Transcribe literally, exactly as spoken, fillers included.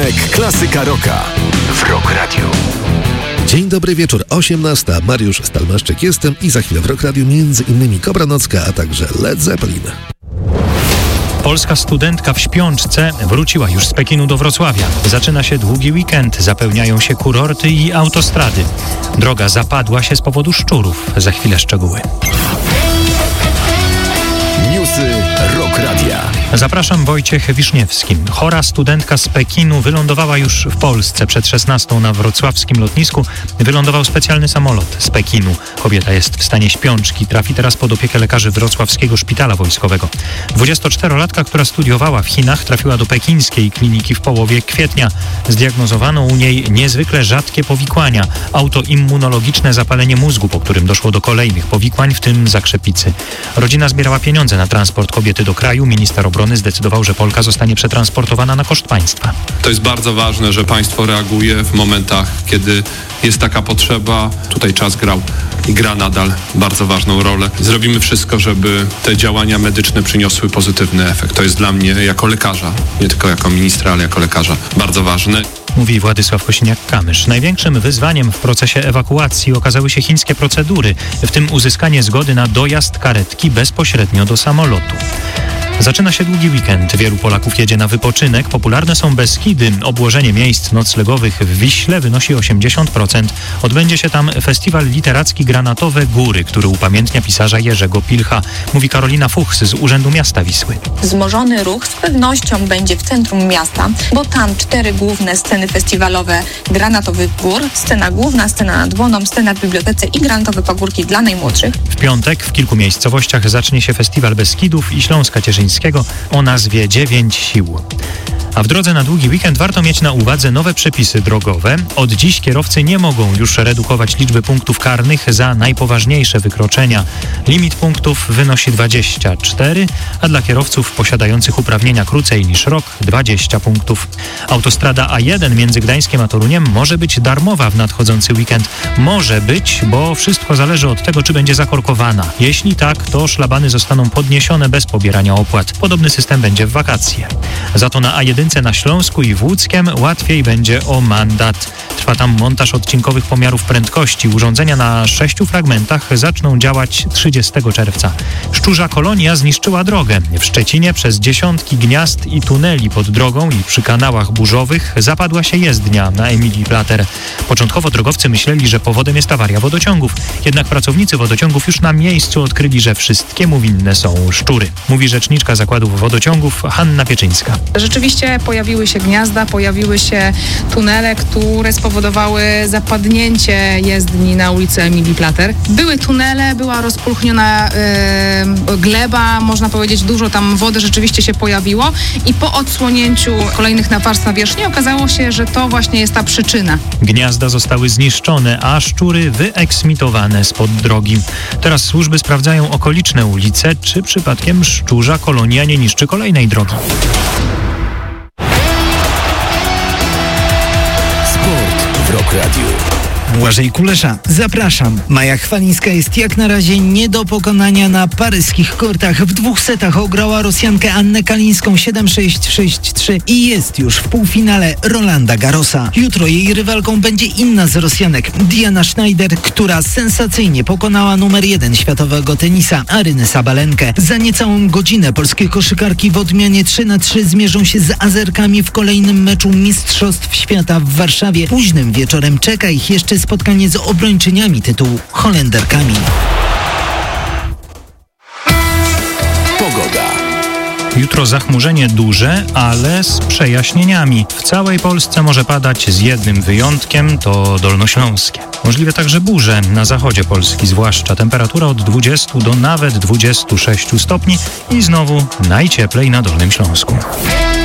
Poranek Klasyka Rocka w Rock Radio. Dzień dobry wieczór, osiemnasta. Mariusz Stalmaszczyk jestem i za chwilę w Rock Radio między innymi Kobra Nocka, a także Led Zeppelin. Polska studentka w śpiączce wróciła już z Pekinu do Wrocławia. Zaczyna się długi weekend, zapełniają się kurorty i autostrady. Droga zapadła się z powodu szczurów. Za chwilę szczegóły. Newsy Rock Radia. Zapraszam, Wojciech Wiszniewski. Chora studentka z Pekinu wylądowała już w Polsce. Przed szesnastą na wrocławskim lotnisku wylądował specjalny samolot z Pekinu. Kobieta jest w stanie śpiączki. Trafi teraz pod opiekę lekarzy Wrocławskiego Szpitala Wojskowego. dwudziestoczterolatka, która studiowała w Chinach, trafiła do pekińskiej kliniki w połowie kwietnia. Zdiagnozowano u niej niezwykle rzadkie powikłania. Autoimmunologiczne zapalenie mózgu, po którym doszło do kolejnych powikłań, w tym zakrzepicy. Rodzina zbierała pieniądze na transport kobiety do kraju. Minister obrony zdecydował, że Polka zostanie przetransportowana na koszt państwa. To jest bardzo ważne, że państwo reaguje w momentach, kiedy jest taka potrzeba. Tutaj czas grał i gra nadal bardzo ważną rolę. Zrobimy wszystko, żeby te działania medyczne przyniosły pozytywny efekt. To jest dla mnie jako lekarza, nie tylko jako ministra, ale jako lekarza bardzo ważne. Mówi Władysław Kosiniak-Kamysz. Największym wyzwaniem w procesie ewakuacji okazały się chińskie procedury, w tym uzyskanie zgody na dojazd karetki bezpośrednio do samolotu. Zaczyna się długi weekend. Wielu Polaków jedzie na wypoczynek. Popularne są Beskidy. Obłożenie miejsc noclegowych w Wiśle wynosi osiemdziesiąt procent. Odbędzie się tam festiwal literacki Granatowe Góry, który upamiętnia pisarza Jerzego Pilcha. Mówi Karolina Fuchs z Urzędu Miasta Wisły. Wzmożony ruch z pewnością będzie w centrum miasta, bo tam cztery główne sceny festiwalowe Granatowych Gór, scena główna, scena nad Woną, scena w bibliotece i Granatowe Pagórki dla najmłodszych. W piątek w kilku miejscowościach zacznie się festiwal Beskidów i Śląska Cieszyńskiego o nazwie Dziewięć Sił. A w drodze na długi weekend warto mieć na uwadze nowe przepisy drogowe. Od dziś kierowcy nie mogą już redukować liczby punktów karnych za najpoważniejsze wykroczenia. Limit punktów wynosi dwadzieścia cztery, a dla kierowców posiadających uprawnienia krócej niż rok dwadzieścia punktów. Autostrada A jeden między Gdańskiem a Toruniem może być darmowa w nadchodzący weekend. Może być, bo wszystko zależy od tego, czy będzie zakorkowana. Jeśli tak, to szlabany zostaną podniesione bez pobierania opłat. Podobny system będzie w wakacje. Za to na A jeden na Śląsku i w Łódzkiem łatwiej będzie o mandat. Trwa tam montaż odcinkowych pomiarów prędkości. Urządzenia na sześciu fragmentach zaczną działać trzydziestego czerwca. Szczurza kolonia zniszczyła drogę. W Szczecinie przez dziesiątki gniazd i tuneli pod drogą i przy kanałach burzowych zapadła się jezdnia na Emilii Plater. Początkowo drogowcy myśleli, że powodem jest awaria wodociągów. Jednak pracownicy wodociągów już na miejscu odkryli, że wszystkiemu winne są szczury. Mówi rzeczniczka zakładów wodociągów Hanna Pieczyńska. Rzeczywiście pojawiły się gniazda, pojawiły się tunele, które spowodowały zapadnięcie jezdni na ulicy Emilii Plater. Były tunele, była rozpulchniona yy, gleba, można powiedzieć, dużo tam wody rzeczywiście się pojawiło i po odsłonięciu kolejnych nawarstw nawierzchni okazało się, że to właśnie jest ta przyczyna. Gniazda zostały zniszczone, a szczury wyeksmitowane spod drogi. Teraz służby sprawdzają okoliczne ulice, czy przypadkiem szczurza kolonia nie niszczy kolejnej drogi. W Rock Radio. Błażej Kulesza, zapraszam. Maja Chwalińska jest jak na razie nie do pokonania na paryskich kortach. W dwóch setach ograła Rosjankę Annę Kalińską siedem sześć, sześć trzy i jest już w półfinale Rolanda Garrosa. Jutro jej rywalką będzie inna z Rosjanek, Diana Schneider, która sensacyjnie pokonała numer jeden światowego tenisa, Arynę Sabalenkę. Za niecałą godzinę polskie koszykarki w odmianie trzy na trzy zmierzą się z Azerkami w kolejnym meczu Mistrzostw Świata w Warszawie. Późnym wieczorem czeka ich jeszcze spotkanie z obrończyniami tytułu, Holenderkami. Pogoda. Jutro zachmurzenie duże, ale z przejaśnieniami. W całej Polsce może padać z jednym wyjątkiem, to dolnośląskie. Możliwe także burze na zachodzie Polski, zwłaszcza temperatura od dwudziestu do nawet dwudziestu sześciu stopni i znowu najcieplej na Dolnym Śląsku.